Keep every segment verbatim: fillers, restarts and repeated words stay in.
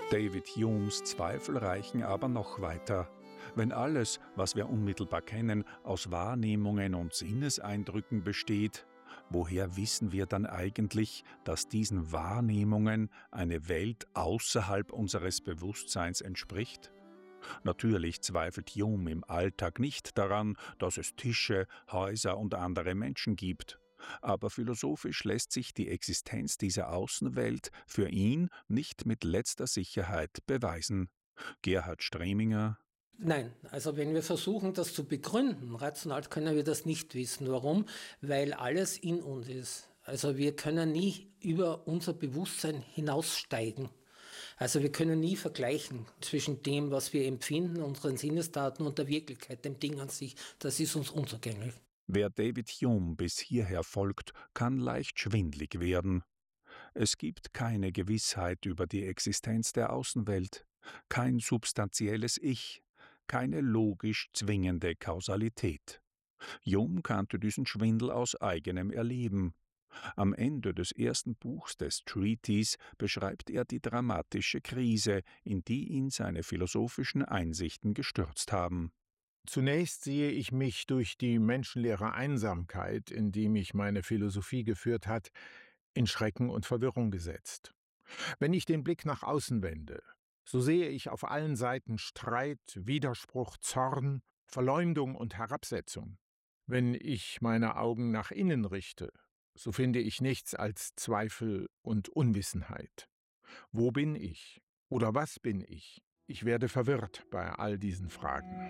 David Humes Zweifel reichen aber noch weiter. Wenn alles, was wir unmittelbar kennen, aus Wahrnehmungen und Sinneseindrücken besteht, woher wissen wir dann eigentlich, dass diesen Wahrnehmungen eine Welt außerhalb unseres Bewusstseins entspricht? Natürlich zweifelt Hume im Alltag nicht daran, dass es Tische, Häuser und andere Menschen gibt. Aber philosophisch lässt sich die Existenz dieser Außenwelt für ihn nicht mit letzter Sicherheit beweisen. Gerhard Streminger: Nein, also wenn wir versuchen, das zu begründen, rational können wir das nicht wissen. Warum? Weil alles in uns ist. Also wir können nie über unser Bewusstsein hinaussteigen. Also wir können nie vergleichen zwischen dem, was wir empfinden, unseren Sinnesdaten und der Wirklichkeit, dem Ding an sich. Das ist uns unzugänglich. Wer David Hume bis hierher folgt, kann leicht schwindlig werden. Es gibt keine Gewissheit über die Existenz der Außenwelt, kein substanzielles Ich, keine logisch zwingende Kausalität. Hume kannte diesen Schwindel aus eigenem Erleben. Am Ende des ersten Buchs des Treatise beschreibt er die dramatische Krise, in die ihn seine philosophischen Einsichten gestürzt haben. Zunächst sehe ich mich durch die menschenleere Einsamkeit, in die mich meine Philosophie geführt hat, in Schrecken und Verwirrung gesetzt. Wenn ich den Blick nach außen wende, so sehe ich auf allen Seiten Streit, Widerspruch, Zorn, Verleumdung und Herabsetzung. Wenn ich meine Augen nach innen richte, so finde ich nichts als Zweifel und Unwissenheit. Wo bin ich? Oder was bin ich? Ich werde verwirrt bei all diesen Fragen.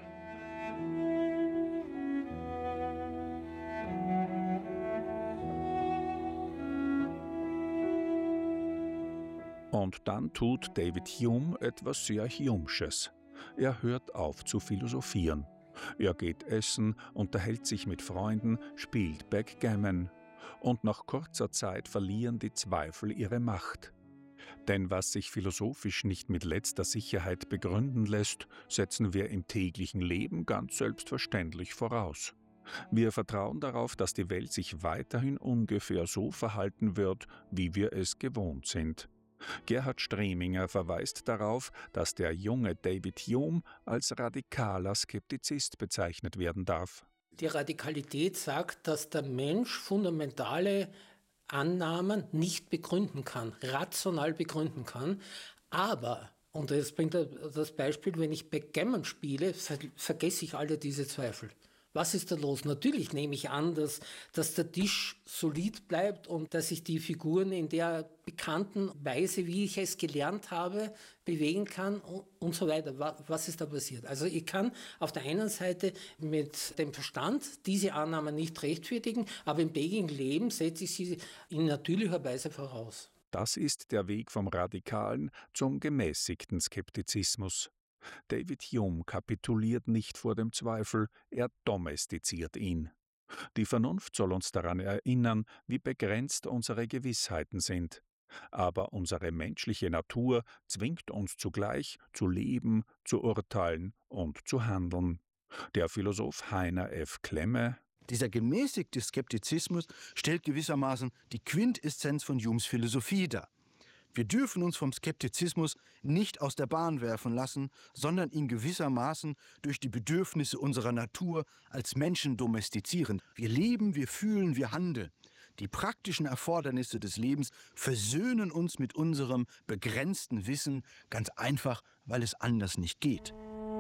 Und dann tut David Hume etwas sehr Humesches. Er hört auf zu philosophieren. Er geht essen, unterhält sich mit Freunden, spielt Backgammon. Und nach kurzer Zeit verlieren die Zweifel ihre Macht. Denn was sich philosophisch nicht mit letzter Sicherheit begründen lässt, setzen wir im täglichen Leben ganz selbstverständlich voraus. Wir vertrauen darauf, dass die Welt sich weiterhin ungefähr so verhalten wird, wie wir es gewohnt sind. Gerhard Streminger verweist darauf, dass der junge David Hume als radikaler Skeptizist bezeichnet werden darf. Die Radikalität sagt, dass der Mensch fundamentale Annahmen nicht begründen kann, rational begründen kann, aber, und das bringt das Beispiel, wenn ich Backgammon spiele, ver- vergesse ich alle diese Zweifel. Was ist da los? Natürlich nehme ich an, dass, dass der Tisch solid bleibt und dass ich die Figuren in der bekannten Weise, wie ich es gelernt habe, bewegen kann und, und so weiter. Was ist da passiert? Also ich kann auf der einen Seite mit dem Verstand diese Annahme nicht rechtfertigen, aber im täglichen Leben setze ich sie in natürlicher Weise voraus. Das ist der Weg vom radikalen zum gemäßigten Skeptizismus. David Hume kapituliert nicht vor dem Zweifel, er domestiziert ihn. Die Vernunft soll uns daran erinnern, wie begrenzt unsere Gewissheiten sind. Aber unsere menschliche Natur zwingt uns zugleich zu leben, zu urteilen und zu handeln. Der Philosoph Heiner F. Klemme: Dieser gemäßigte Skeptizismus stellt gewissermaßen die Quintessenz von Humes Philosophie dar. Wir dürfen uns vom Skeptizismus nicht aus der Bahn werfen lassen, sondern ihn gewissermaßen durch die Bedürfnisse unserer Natur als Menschen domestizieren. Wir leben, wir fühlen, wir handeln. Die praktischen Erfordernisse des Lebens versöhnen uns mit unserem begrenzten Wissen, ganz einfach, weil es anders nicht geht.